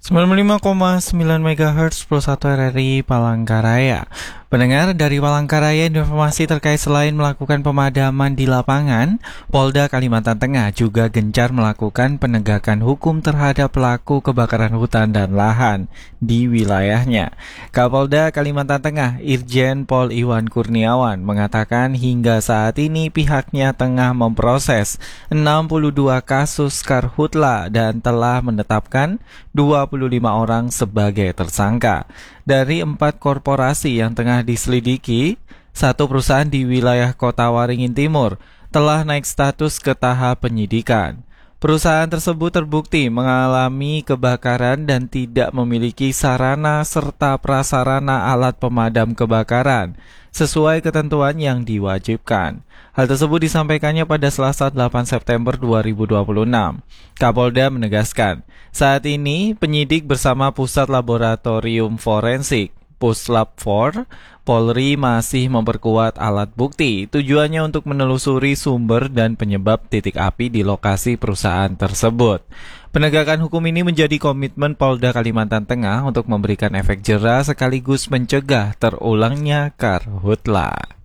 95,9 MHz Pro 1 RRI Palangkaraya. Pendengar, dari Palangkaraya, informasi terkait selain melakukan pemadaman di lapangan, Polda Kalimantan Tengah juga gencar melakukan penegakan hukum terhadap pelaku kebakaran hutan dan lahan di wilayahnya. Kapolda Kalimantan Tengah, Irjen Pol Iwan Kurniawan, mengatakan hingga saat ini pihaknya tengah memproses 62 kasus karhutla dan telah menetapkan 25 orang sebagai tersangka. Dari 4 korporasi yang tengah diselidiki, 1 perusahaan di wilayah Kota Waringin Timur telah naik status ke tahap penyidikan. Perusahaan tersebut terbukti mengalami kebakaran dan tidak memiliki sarana serta prasarana alat pemadam kebakaran sesuai ketentuan yang diwajibkan. Hal tersebut disampaikannya pada Selasa 8 September 2026. Kapolda menegaskan, saat ini penyidik bersama Pusat Laboratorium Forensik Puslap 4, Polri masih memperkuat alat bukti. Tujuannya untuk menelusuri sumber dan penyebab titik api di lokasi perusahaan tersebut. Penegakan hukum ini menjadi komitmen Polda Kalimantan Tengah untuk memberikan efek jera sekaligus mencegah terulangnya karhutla.